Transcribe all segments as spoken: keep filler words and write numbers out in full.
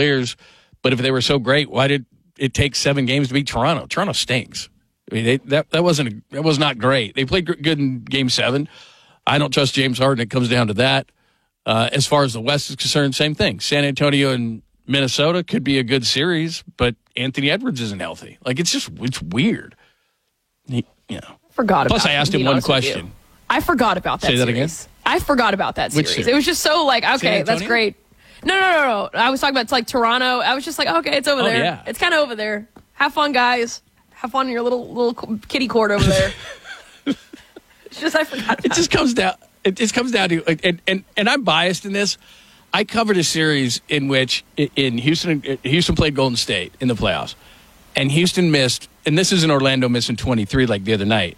Cavaliers. But if they were so great, why did it take seven games to beat Toronto? Toronto stinks. I mean, they, that that wasn't a, that was not great. They played good in Game Seven. I don't trust James Harden. It comes down to that. Uh, as far as the West is concerned, same thing. San Antonio and Minnesota could be a good series, but Anthony Edwards isn't healthy. Like, it's just it's weird. He, you know. Forgot about. Plus, I asked him one question. I forgot about that. Say that series. again. I forgot about that Which series. series? It was just so like, okay, that's great. No, no, no, no. I was talking about it's like Toronto. I was just like, okay, it's over oh, there. Yeah. It's kind of over there. Have fun, guys. Have fun in your little little kitty court over there. It's just I forgot. About it just comes down. It just comes down to and, and and I'm biased in this. I covered a series in which in Houston, Houston played Golden State in the playoffs, and Houston missed. And this isn't Orlando missing twenty-three like the other night,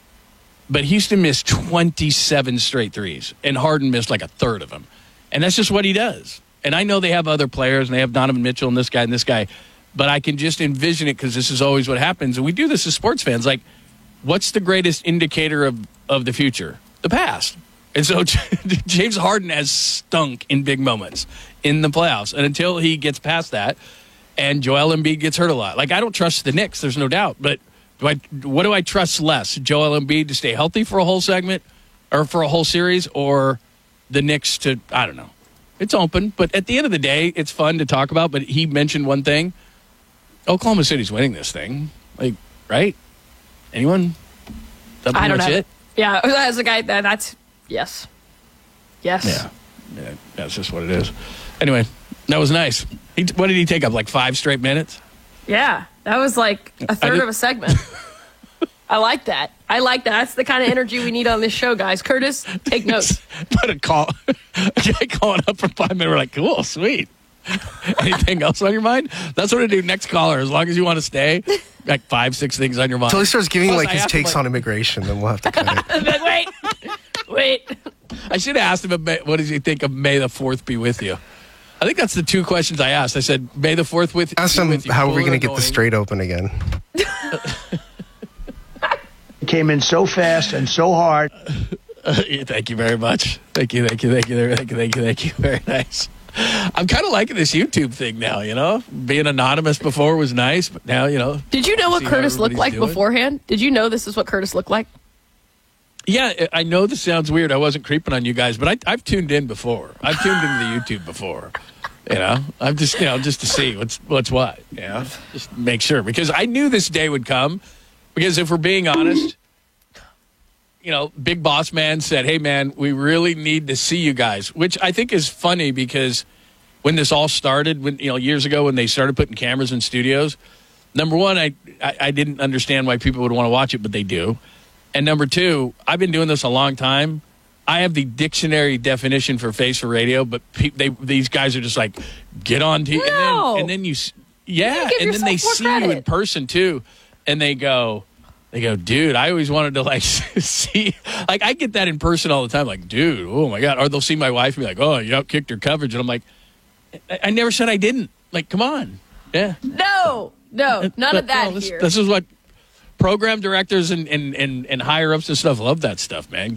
but Houston missed twenty-seven straight threes, and Harden missed like a third of them, and that's just what he does. And I know they have other players, and they have Donovan Mitchell and this guy and this guy, but I can just envision it because this is always what happens, and we do this as sports fans. Like, what's the greatest indicator of of the future? The past. And so James Harden has stunk in big moments in the playoffs. And until he gets past that, and Joel Embiid gets hurt a lot. Like, I don't trust the Knicks, there's no doubt. But do I? What do I trust less? Joel Embiid to stay healthy for a whole segment or for a whole series, or the Knicks to, I don't know. It's open. But at the end of the day, it's fun to talk about. But he mentioned one thing. Oklahoma City's winning this thing. Like, right? Anyone? That I don't know. it? Yeah, as a guy, that, that's... Yes. Yes. Yeah. yeah. That's just what it is. Anyway, that was nice. He, what did he take up, like five straight minutes? Yeah. That was like a third of a segment. I like that. I like that. That's the kind of energy we need on this show, guys. Curtis, take notes. Put a call. A guy calling up for five minutes. We're like, cool, sweet. Anything else on your mind? That's what I do. Next caller, as long as you want to stay, like five, six things on your mind. Until he starts giving Plus, like his takes like, on immigration, then we'll have to cut it. Wait. Wait. I should have asked him, what does he think of May the fourth be with you? I think that's the two questions I asked. I said, May the fourth with, asked him, with you. how are we going to get the straight open again? Came in so fast and so hard. Uh, thank you very much. Thank you, thank you, thank you, thank you, thank you, thank you. Very nice. I'm kind of liking this YouTube thing now, you know? Being anonymous before was nice, but now, you know. Did you know what Curtis looked like doing. beforehand? Did you know this is what Curtis looked like? Yeah, I know this sounds weird. I wasn't creeping on you guys, but I, I've tuned in before. I've tuned into the YouTube before. You know, I'm just, you know, just to see what's what's what. You know, just make sure, because I knew this day would come. Because if we're being honest, you know, Big Boss Man said, "Hey, man, we really need to see you guys," which I think is funny because when this all started, when you know, years ago when they started putting cameras in studios, number one, I I, I didn't understand why people would want to watch it, but they do. And number two, I've been doing this a long time. I have the dictionary definition for face for radio, but pe- they these guys are just like, get on T V. No. And then, and then you, yeah, you and then they see credit. you in person too. And they go, they go, dude, I always wanted to like see, like I get that in person all the time. Like, dude, oh my God. Or they'll see my wife and be like, oh, you outkicked her coverage. And I'm like, I, I never said I didn't. Like, come on. Yeah. No, no, none but, of that no, this, here. This is what program directors and, and, and, and higher ups and stuff love that stuff, man.